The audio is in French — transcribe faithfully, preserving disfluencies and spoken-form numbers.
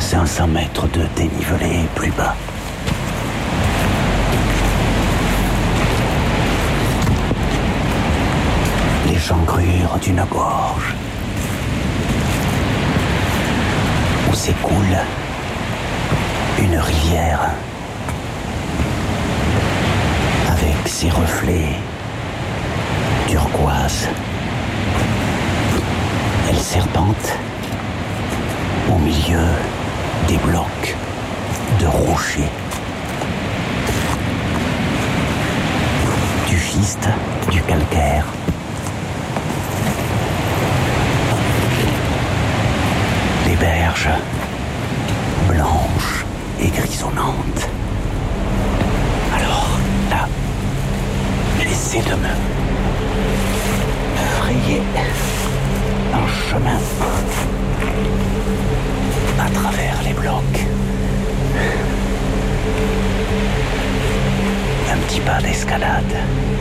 cinq cents mètres de dénivelé plus bas. Les engrures d'une gorge où s'écoule une rivière avec ses reflets turquoise. Elle serpente au milieu des blocs de rochers, du schiste, du calcaire. Les berges blanches et grisonnantes. Alors là, j'essaie de me frayer un chemin à travers les blocs. Un petit pas d'escalade.